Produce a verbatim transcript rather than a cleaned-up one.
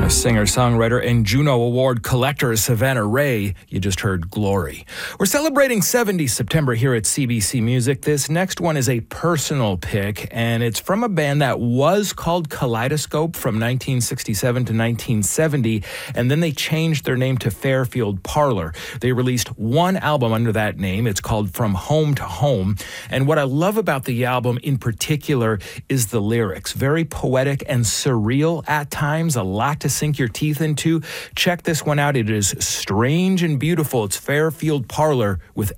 Singer-songwriter and Juno Award collector Savannah Ray. You just heard Glory. We're celebrating seventies September here at C B C Music. This next one is a personal pick, and it's from a band that was called Kaleidoscope from nineteen sixty-seven to nineteen seventy, and then they changed their name to Fairfield Parlor. They released one album under that name. It's called From Home to Home, and what I love about the album in particular is the lyrics. Very poetic and surreal at times, a lot to sink your teeth into. Check this one out. It is strange and beautiful. It's Fairfield Parlor with